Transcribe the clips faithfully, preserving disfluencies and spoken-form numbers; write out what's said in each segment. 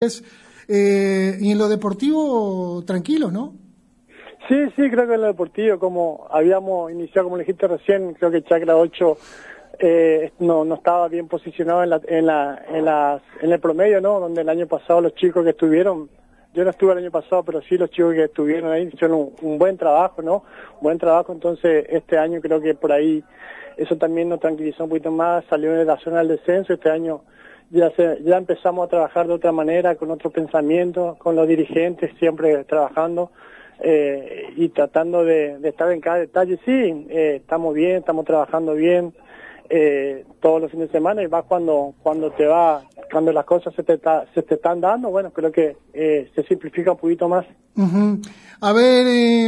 Eh, y en lo deportivo, tranquilos, ¿no? Sí, sí, creo que en lo deportivo, como habíamos iniciado, como le dijiste recién, creo que Chacra ocho eh, no, no estaba bien posicionado en, la, en, la, en, las, en el promedio, ¿no? Donde el año pasado los chicos que estuvieron, yo no estuve el año pasado, pero sí los chicos que estuvieron ahí hicieron un, un buen trabajo, ¿no? Un buen trabajo, entonces este año creo que por ahí eso también nos tranquilizó un poquito más, salió de la zona del descenso, este año ya se, ya empezamos a trabajar de otra manera, con otro pensamiento, con los dirigentes siempre trabajando eh, y tratando de, de estar en cada detalle. Sí, eh, estamos bien, estamos trabajando bien eh, todos los fines de semana, y va cuando cuando te va, cuando las cosas se te, ta, se te están dando, bueno, creo que eh, se simplifica un poquito más. Uh-huh. A ver, eh,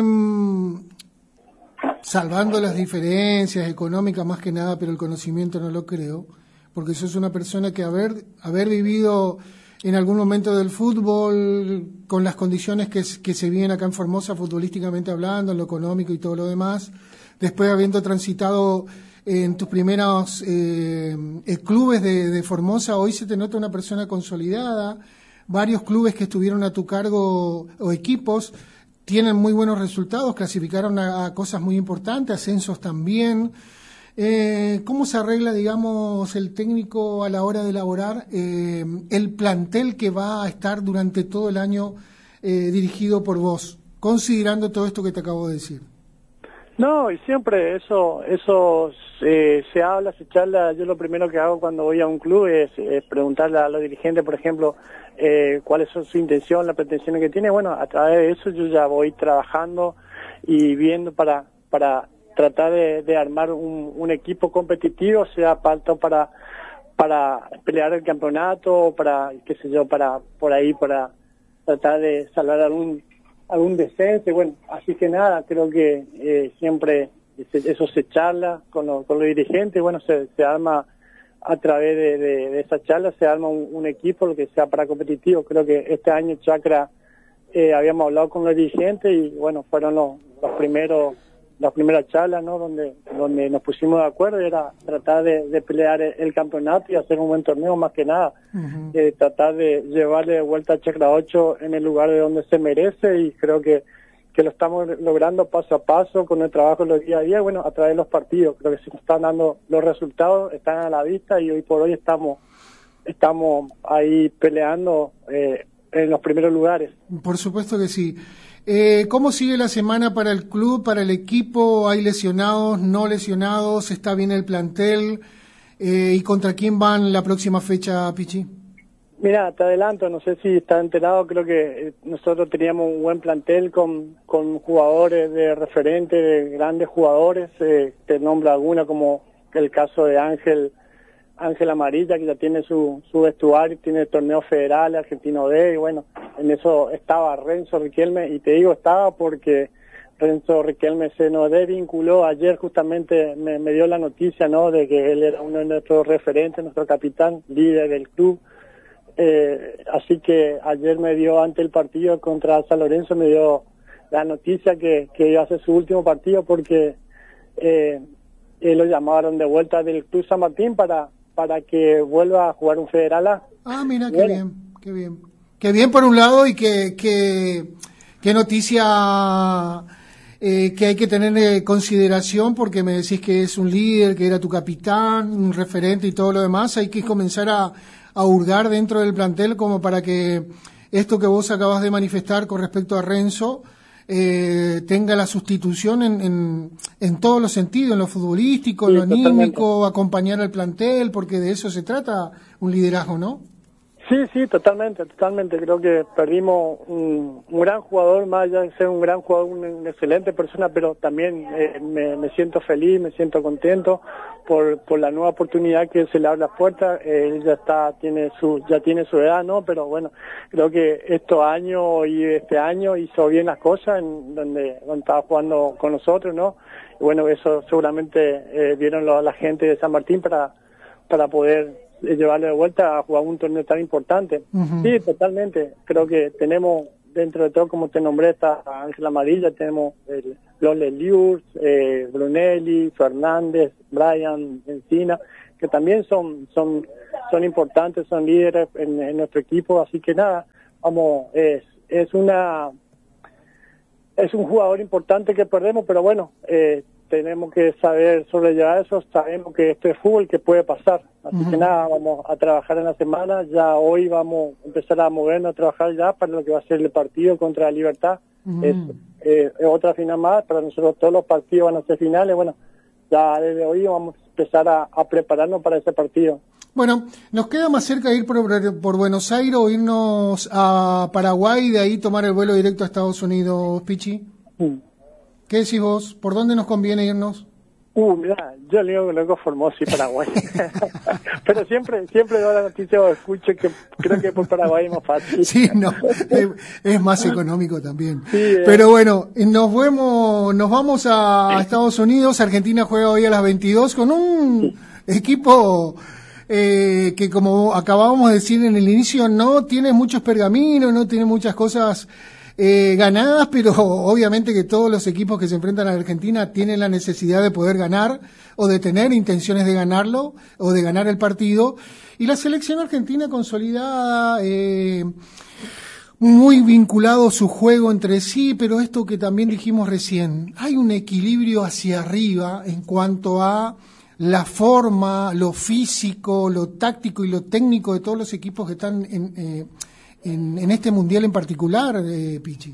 salvando las diferencias económicas más que nada, pero el conocimiento no lo creo, porque sos una persona que haber haber vivido en algún momento del fútbol, con las condiciones que, que se viven acá en Formosa futbolísticamente hablando, en lo económico y todo lo demás, después habiendo transitado en tus primeros eh, clubes de, de Formosa, hoy se te nota una persona consolidada, varios clubes que estuvieron a tu cargo o equipos tienen muy buenos resultados, clasificaron a, a cosas muy importantes, ascensos también. Eh, ¿Cómo se arregla, digamos, el técnico a la hora de elaborar eh, el plantel que va a estar durante todo el año eh, dirigido por vos, considerando todo esto que te acabo de decir? No, y siempre eso eso eh, se habla, se charla. Yo lo primero que hago cuando voy a un club es, es preguntarle a los dirigentes, por ejemplo, eh, cuáles son su intención, las pretensiones que tiene. Bueno, a través de eso yo ya voy trabajando y viendo para para tratar de, de armar un, un equipo competitivo, sea tanto para para pelear el campeonato, para, qué sé yo, para por ahí, para tratar de salvar algún algún descenso. Bueno, así que nada, creo que eh, siempre eso se charla con, lo, con los dirigentes, bueno, se, se arma a través de, de, de esa charla, se arma un, un equipo, lo que sea para competitivo. Creo que este año Chacra eh, habíamos hablado con los dirigentes y bueno, fueron los, los primeros las primeras charlas, ¿no? Donde donde nos pusimos de acuerdo, y era tratar de, de pelear el, el campeonato y hacer un buen torneo, más que nada. Uh-huh. eh, tratar de llevarle de vuelta a Chacra ocho en el lugar de donde se merece, y creo que, que lo estamos logrando paso a paso con el trabajo de los día a día, bueno, a través de los partidos. Creo que se nos están dando los resultados, están a la vista, y hoy por hoy estamos estamos ahí peleando eh, en los primeros lugares. Por supuesto que sí. Eh, ¿Cómo sigue la semana para el club, para el equipo? ¿Hay lesionados, no lesionados? ¿Está bien el plantel? Eh, ¿Y contra quién van la próxima fecha, Pichi? Mira, te adelanto, no sé si estás enterado, creo que nosotros teníamos un buen plantel con, con jugadores de referente, de grandes jugadores. Eh, te nombro alguna, como el caso de Ángel Ángel Amarilla, que ya tiene su, su vestuario, tiene el torneo federal, Argentino D, y bueno, en eso estaba Renzo Riquelme, y te digo estaba porque Renzo Riquelme se nos desvinculó. Ayer justamente me, me dio la noticia, ¿no?, de que él era uno de nuestros referentes, nuestro capitán, líder del club. Eh, así que ayer me dio, ante el partido contra San Lorenzo, me dio la noticia que, que iba a ser su último partido, porque eh, eh, lo llamaron de vuelta del Club San Martín para para que vuelva a jugar un Federal A. Ah, mira, qué bueno. bien, qué bien. Qué bien por un lado, y que, que, qué noticia eh, que hay que tener en consideración, porque me decís que es un líder, que era tu capitán, un referente y todo lo demás. Hay que comenzar a, a hurgar dentro del plantel como para que esto que vos acabas de manifestar con respecto a Renzo Eh, tenga la sustitución en, en, en todos los sentidos, en lo futbolístico, en sí, lo anímico, totalmente. Acompañar al plantel, porque de eso se trata un liderazgo, ¿no? Sí, sí, totalmente, totalmente. Creo que perdimos un, un gran jugador, más allá de ser un gran jugador, una, una excelente persona, pero también eh, me, me siento feliz, me siento contento por por la nueva oportunidad que se le abre las puertas. Eh, él ya está, tiene su, ya tiene su edad, ¿no? Pero bueno, creo que estos años y este año hizo bien las cosas, en donde, donde estaba jugando con nosotros, ¿no? Y bueno, eso seguramente eh, vieron lo, la gente de San Martín para para poder llevarle de vuelta a jugar un torneo tan importante. Uh-huh. Sí, totalmente. Creo que tenemos, dentro de todo, como te nombré, está Ángel Amarilla, tenemos el, los Leliurs, eh, Brunelli, Fernández, Brian, Encina. que también son son son importantes, son líderes en, en nuestro equipo, así que nada, vamos, es es una es un jugador importante que perdemos, pero bueno, eh, tenemos que saber sobrellevar eso, sabemos que esto es fútbol, que puede pasar, así uh-huh. que nada, vamos a trabajar en la semana, ya hoy vamos a empezar a movernos, a trabajar ya para lo que va a ser el partido contra la Libertad, uh-huh. es, eh, es otra final más, para nosotros todos los partidos van a ser finales, bueno, ya desde hoy vamos a empezar a, a prepararnos para ese partido. Bueno, nos queda más cerca ir por, por Buenos Aires o irnos a Paraguay y de ahí tomar el vuelo directo a Estados Unidos, Pichi. Mm. ¿Qué decís vos? ¿Por dónde nos conviene irnos? Uh, mira, yo le digo que luego Formosa y Paraguay. Pero siempre siempre doy la noticia o escucho que creo que por Paraguay es más fácil. Sí, no, es, es más económico también. Sí, eh. Pero bueno, nos vemos, nos vamos a Estados Unidos. Argentina juega hoy a las veintidós con un sí. equipo eh, que, como acabábamos de decir en el inicio, no tiene muchos pergaminos, no tiene muchas cosas Eh, ganadas, pero obviamente que todos los equipos que se enfrentan a Argentina tienen la necesidad de poder ganar o de tener intenciones de ganarlo o de ganar el partido, y la selección argentina consolidada, eh, muy vinculado su juego entre sí, pero esto que también dijimos recién, hay un equilibrio hacia arriba en cuanto a la forma, lo físico, lo táctico y lo técnico de todos los equipos que están en eh, En, en este mundial en particular, eh, Pichi.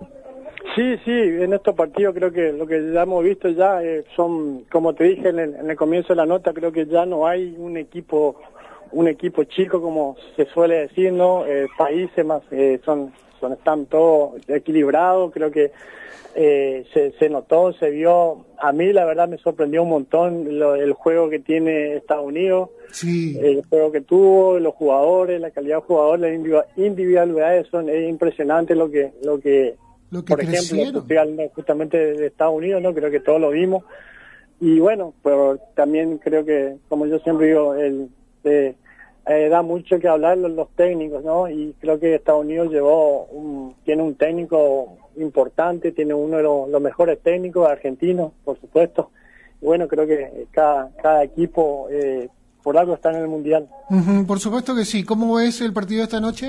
Sí, sí, en estos partidos creo que lo que ya hemos visto ya eh, son, como te dije en el, en el comienzo de la nota, creo que ya no hay un equipo un equipo chico como se suele decir, ¿no? Eh, países más eh, son son están todos equilibrados, creo que eh, se, se notó, se vio. A mí la verdad me sorprendió un montón lo, el juego que tiene Estados Unidos. Sí. El juego que tuvo, los jugadores, la calidad de jugadores, las individualidades son es impresionante lo que lo que, lo que por crecieron. ejemplo, justamente de Estados Unidos, no creo que todos lo vimos. Y bueno, pero también creo que, como yo siempre digo, el eh, eh, da mucho que hablar los, los técnicos, ¿no? Y creo que Estados Unidos llevó un, tiene un técnico importante, tiene uno de los, los mejores técnicos argentinos, por supuesto. Y bueno, creo que cada cada equipo eh, por algo está en el Mundial. Uh-huh, por supuesto que sí. ¿Cómo ves el partido de esta noche?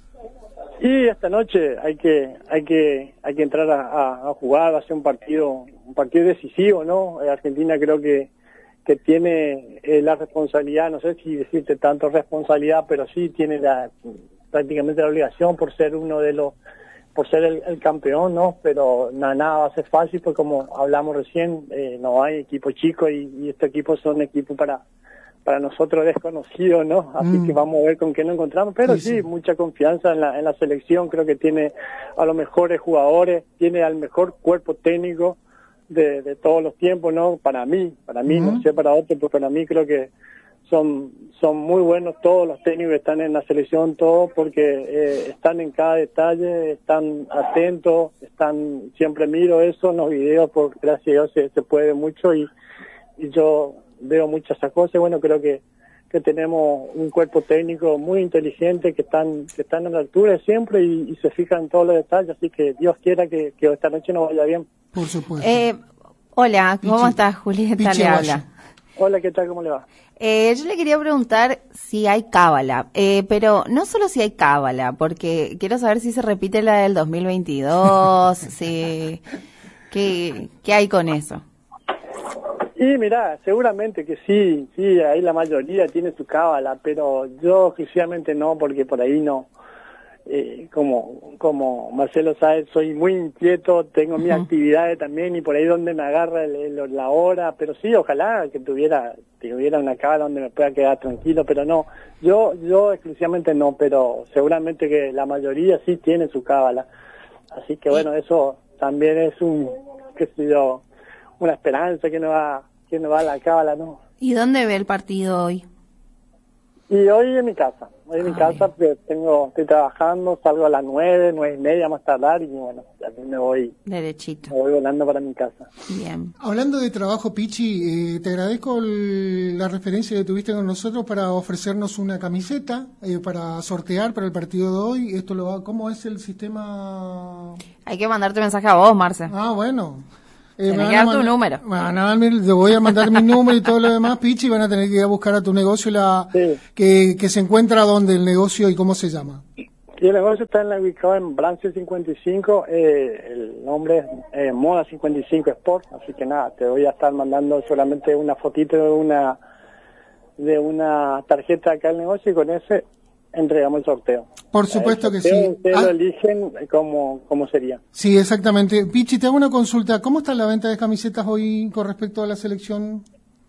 Y esta noche hay que hay que hay que entrar a, a, a jugar, va a ser un partido un partido decisivo, ¿no? Argentina creo que que tiene eh, la responsabilidad, no sé si decirte tanto responsabilidad, pero sí tiene la prácticamente la obligación por ser uno de los por ser el, el campeón, ¿no? Pero nada, nada va a ser fácil, pues como hablamos recién, eh, no hay equipo chico y, y estos equipos son equipos para para nosotros desconocidos, ¿no? Así mm. que vamos a ver con qué nos encontramos, pero sí, sí, sí, mucha confianza en la en la selección, creo que tiene a los mejores jugadores, tiene al mejor cuerpo técnico de, de todos los tiempos, ¿no? Para mí, para mí, mm. no sé para otros, pero para mí creo que son son muy buenos todos los técnicos que están en la selección, todos, porque eh, están en cada detalle, están atentos, están, siempre miro eso en los videos, por gracias a Dios se, se puede mucho y, y yo veo muchas esas cosas. Bueno, creo que que tenemos un cuerpo técnico muy inteligente, que están que están a la altura de siempre y, y se fijan en todos los detalles, así que Dios quiera que, que esta noche nos vaya bien. Por supuesto. Eh, hola, ¿cómo Pichi, estás, Julieta? Pichi le habla. habla. Hola, ¿qué tal? ¿Cómo le va? Eh, yo le quería preguntar si hay cábala, eh, pero no solo si hay cábala, porque quiero saber si se repite la del dos mil veintidós, si, ¿qué, ¿qué hay con eso? Y mirá, seguramente que sí, sí, ahí la mayoría tiene su cábala, pero yo exclusivamente no, porque por ahí no. Eh, como como Marcelo sabe, soy muy inquieto, tengo uh-huh. mis actividades también y por ahí donde me agarra el, el, la hora, pero sí, ojalá que tuviera tuviera una cábala donde me pueda quedar tranquilo, pero no, yo yo exclusivamente no, pero seguramente que la mayoría sí tiene su cábala. Así que bueno, eso también es un, qué sé yo, una esperanza que no va que no va a la cábala, ¿no? ¿Y dónde ve el partido hoy? Y hoy en mi casa, hoy en mi casa porque tengo, estoy trabajando, salgo a las nueve, nueve y media más tardar y bueno, ya me voy derechito. Me voy volando para mi casa. Bien. Hablando de trabajo, Pichi, eh, te agradezco el, la referencia que tuviste con nosotros para ofrecernos una camiseta eh, para sortear para el partido de hoy. Esto lo va, ¿cómo es el sistema? Hay que mandarte mensaje a vos, Marce. Ah, bueno. Eh, Tenés que dar tu número. Van a dar mi- te voy a mandar mi número y todo lo demás, Pichi, y van a tener que ir a buscar a tu negocio la Sí. que, que se encuentra donde el negocio y cómo se llama. Y el negocio está en la, ubicado en Brance cincuenta y cinco, eh, el nombre es eh, Moda cincuenta y cinco Sport, así que nada, te voy a estar mandando solamente una fotito de una de una tarjeta acá al negocio y con ese entregamos el sorteo. Por supuesto El que sorteo sí. Ustedes Ah, lo eligen cómo, cómo sería. sí, exactamente. Pichi, te hago una consulta. ¿Cómo está la venta de camisetas hoy con respecto a la selección?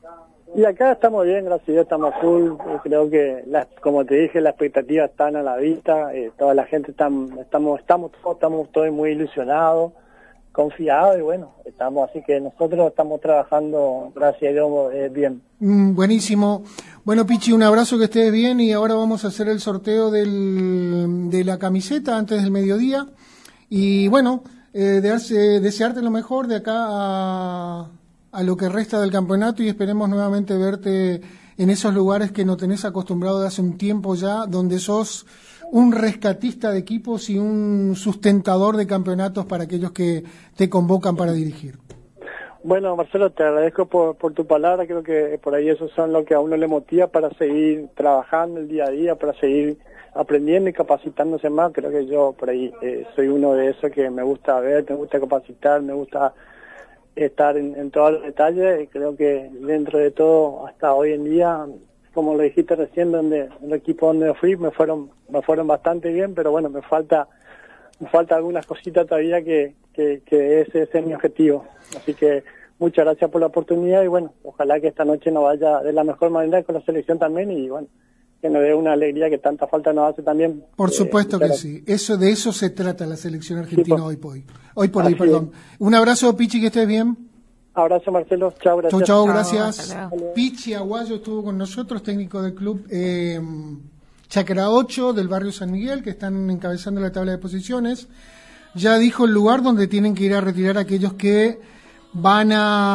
Y acá estamos bien, gracias a Dios, estamos full. Eh, Creo que, las, como te dije, las expectativas están a la vista. Eh, toda la gente está, estamos, estamos, todos, estamos todos muy ilusionados, confiados y bueno, estamos así que nosotros estamos trabajando, gracias a Dios, eh, bien. Mm, buenísimo. Bueno, Pichi, un abrazo, que estés bien, y ahora vamos a hacer el sorteo del, de la camiseta antes del mediodía. Y bueno, eh, desearte, desearte lo mejor de acá a, a lo que resta del campeonato, y esperemos nuevamente verte en esos lugares que nos tenés acostumbrado de hace un tiempo ya, donde sos un rescatista de equipos y un sustentador de campeonatos para aquellos que te convocan para dirigir. Bueno, Marcelo, te agradezco por, por tu palabra. Creo que por ahí eso son lo que a uno le motiva para seguir trabajando el día a día, para seguir aprendiendo y capacitándose más. Creo que yo por ahí eh, soy uno de esos que me gusta ver, me gusta capacitar, me gusta estar en, en todos los detalles. Y creo que dentro de todo, hasta hoy en día, como lo dijiste recién, donde el equipo donde fui me fueron me fueron bastante bien, pero bueno, me falta me falta algunas cositas todavía que, que, que ese, ese es mi objetivo. Así que muchas gracias por la oportunidad y bueno, ojalá que esta noche nos vaya de la mejor manera con la selección también y bueno, que nos dé una alegría que tanta falta nos hace también. Por supuesto eh, que pero... sí. Eso, de eso se trata la selección argentina Sí, hoy por hoy. Hoy por hoy, Así perdón. Un abrazo, Pichi, que estés bien. Abrazo, Marcelo. Chao, gracias. Chau, chau, Chau, gracias. hasta luego. Pichi Aguayo estuvo con nosotros, técnico del club eh, Chacra ocho del barrio San Miguel, que están encabezando la tabla de posiciones. Ya dijo el lugar donde tienen que ir a retirar a aquellos que van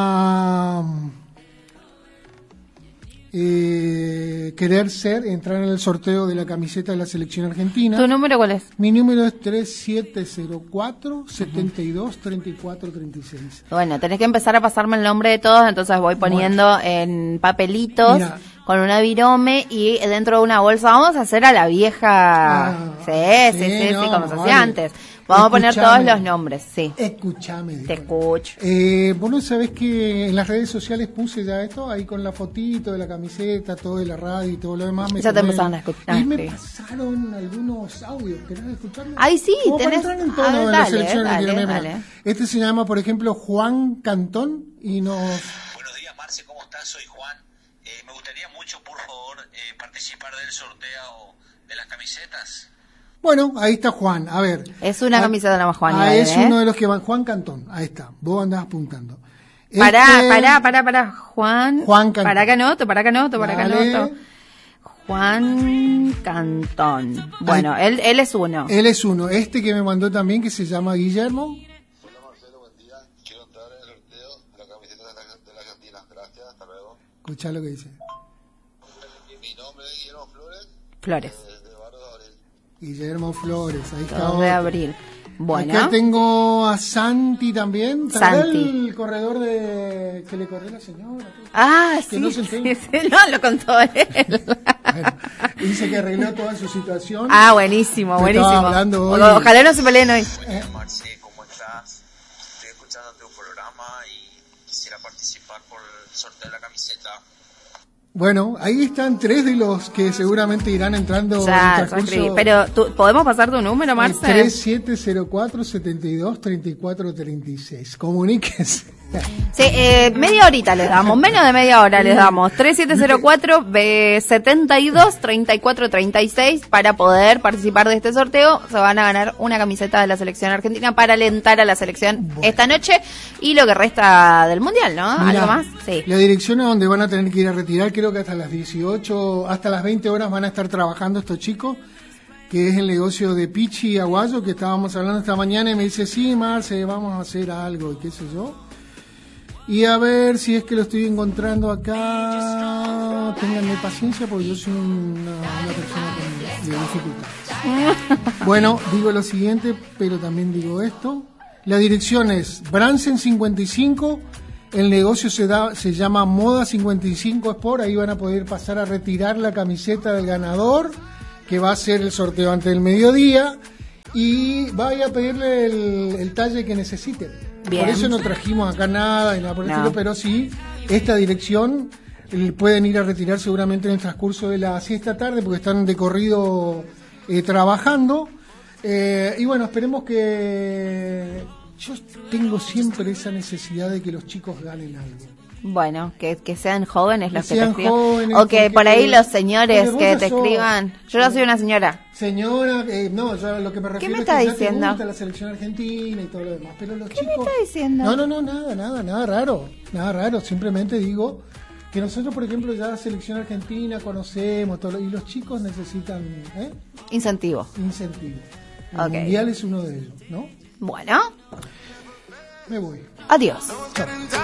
a eh, querer ser, entrar en el sorteo de la camiseta de la selección argentina. ¿Tu número cuál es? Mi número es tres siete cero cuatro, setenta y dos, treinta y cuatro, treinta y seis. Bueno, tenés que empezar a pasarme el nombre de todos, entonces voy poniendo en papelitos Mira. con una virome y dentro de una bolsa. Vamos a hacer a la vieja. Ah, sí, sí, sí, sí, sí, no, como se vale. hacía antes. Vamos a poner Escuchame. todos los nombres, sí. Escúchame. Te escucho. Eh, vos no sabés que en las redes sociales puse ya esto, ahí con la fotito de la camiseta, todo de la radio y todo lo demás. Me Ya te tomé- empezaron a escuchar, Y me sí. pasaron algunos audios, ¿querés escucharlos? Ay, sí, Como para tenés- entrar en a tono ver, en la dale, selección dale, argentina. Mira, dale. este se llama, por ejemplo, Juan Cantón y nos... Buenos días, Marce, ¿cómo estás? Soy Juan. Eh, me gustaría mucho, por favor, eh, participar del sorteo de las camisetas. Bueno, ahí está Juan, a ver. Es una Ah, camiseta de más Juan. Ah, igual, es ¿eh? uno de los que van, Juan Cantón, ahí está, vos andás apuntando. Pará, Este- pará, pará, pará. Juan. Juan Cantón. Pará que anoto, pará que anoto, pará que Dale. anoto. Juan Cantón. Bueno, Ahí. él, él es uno. Él es uno. Este que me mandó también, que se llama Guillermo. Hola Marcelo, buen día. Quiero entrar en el sorteo de la camiseta de la, de la Argentina. Gracias, hasta luego. Escuchá lo que dice. Mi nombre es Guillermo Flores, Flores. desde Barrio de Abril. Guillermo Flores, ahí está. dos de otro. abril. Bueno. Acá tengo a Santi también. ¿Sabrá Santi. el corredor de que le corrió la señora? Ah, Que sí, no se sí, entiende. sí, no, lo contó él. Bueno, dice que arregló toda su situación. Ah, buenísimo, Te buenísimo. estaba hablando hoy. O- Ojalá no se peleen hoy. Hola, Marce, ¿cómo estás? Estoy escuchando tu programa y quisiera participar por el sorteo de la camiseta. Bueno, ahí están tres de los que seguramente irán entrando Ya, en el ya transcurso. escribí. Pero, ¿tú- ¿podemos pasar tu número, Marce? tres siete cero cuatro, setenta y dos, treinta y cuatro, treinta y seis. Comuníquese. Sí, eh, media horita les damos, menos de media hora les damos. tres siete cero cuatro, setenta y dos, treinta y cuatro, treinta y seis para poder participar de este sorteo. Se van a ganar una camiseta de la selección argentina para alentar a la selección Bueno. esta noche y lo que resta del mundial, ¿no? Mirá, ¿Algo más? Sí. La dirección a donde van a tener que ir a retirar, creo que hasta las dieciocho, hasta las veinte horas van a estar trabajando estos chicos, que es el negocio de Pichi Aguayo, que estábamos hablando esta mañana, y me dice, sí, Marce, vamos a hacer algo, y qué sé yo. Y a ver si es que lo estoy encontrando acá. Ténganme paciencia porque yo soy una, una persona con de dificultades. Bueno, digo lo siguiente, pero también digo esto. La dirección es Bransen cincuenta y cinco, el negocio se, da, se llama Moda cincuenta y cinco Sport, ahí van a poder pasar a retirar la camiseta del ganador, que va a ser el sorteo antes del mediodía, y vaya a pedirle el, el talle que necesiten. Bien. Por eso no trajimos acá nada, y nada por el No. estilo, pero sí, esta dirección eh, pueden ir a retirar seguramente en el transcurso de la siesta tarde, porque están de corrido eh, trabajando. Eh, y bueno, esperemos que... Yo tengo siempre esa necesidad de que los chicos ganen algo. Bueno, que, que sean jóvenes los que, Que te sean escriban. jóvenes, O que porque- por ahí los señores porque que vos te sos- escriban. Yo no soy una señora. Señora, eh, no, yo lo que me refiero me es está que ya diciendo? te gusta la selección argentina y todo lo demás, pero los ¿Qué me chicos... está diciendo? No, no, no, nada, nada, nada raro, nada raro, simplemente digo que nosotros, por ejemplo, ya la selección argentina conocemos, todo lo- y los chicos necesitan ¿eh? Incentivo. incentivos. El Ok. mundial es uno de ellos, ¿no? Bueno, Me voy. adiós. Chao.